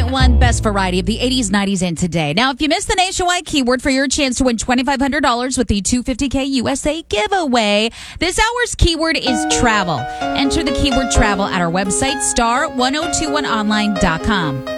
101.1 Best Variety of the 80s, 90s, and today. Now, if you missed the nationwide keyword for your chance to win $2,500 with the $250K USA giveaway, this hour's keyword is travel. Enter the keyword travel at our website, star1021online.com.